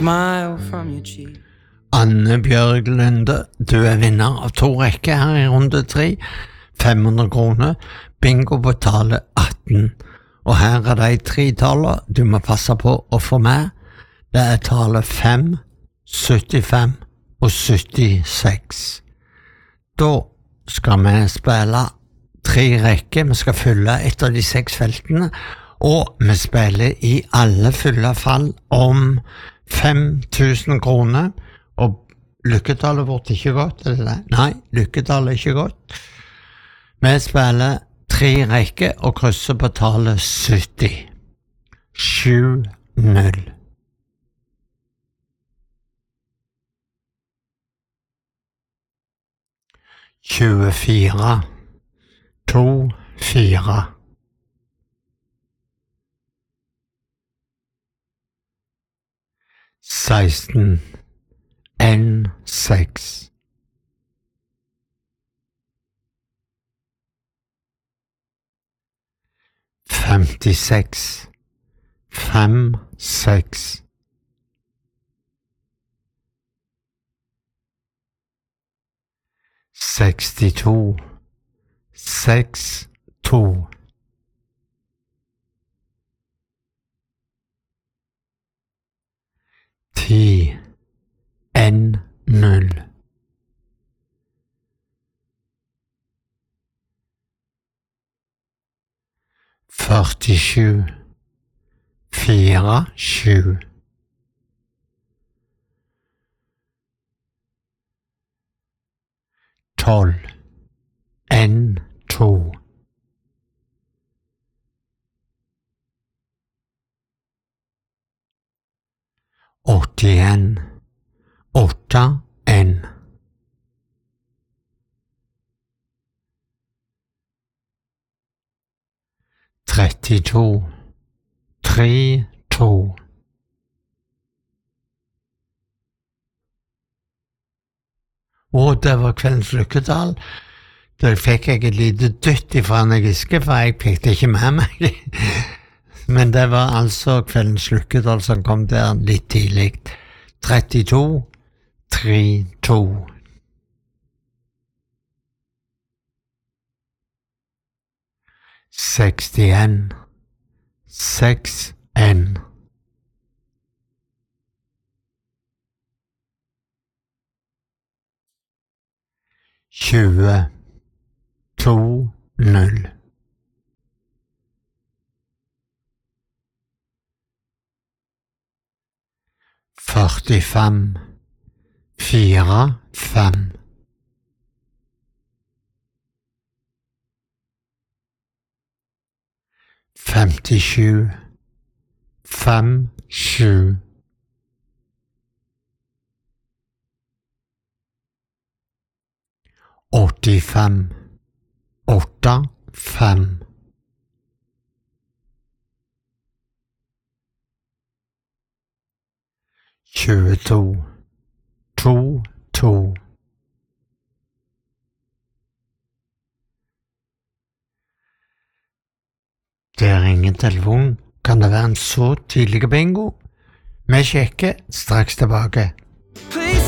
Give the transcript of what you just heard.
Smile from your cheek. Anne Bjørg Lunde, du vinner av 2 rekker her i runde 3. 500 kroner. Bingo på tallet 18. Og her de 3 taler du må passe på å få med. Det tallet 5, 75 og 76. Da skal vi spille 3 rekker. Vi skal fylle et av de 6 feltene, og vi spiller i alle fulle fall om 5000 kroner, og lykketallet vårt ikke godt, eller det? Nei, lykketallet ikke godt. Vi spiller 3 rekker og krysser på tallet 70. 7-0. Tjuefire, 2-4. 16, 1-6. 56, 5-6. 62, 6-2. 10, 1-0. 47, 4-7. 12, 1-2. 81, 8-1. 32, 3-2. Og det var kveldens lykketall. Da fikk jeg et lite dytt ifra Anne Giske, for jeg fikk det ikke med meg. Men det var altså kveldens lykketall som kom der litt tidlig. 32, 3-2. 61, 6-1. 20, 2-0. 45, 4-5. 57, 5-7. 85, 8-5. 22, 2-2. 'Det ringer telefon. Kan det være en så tidlig bingo?' Vi sjekker straks tilbake. Please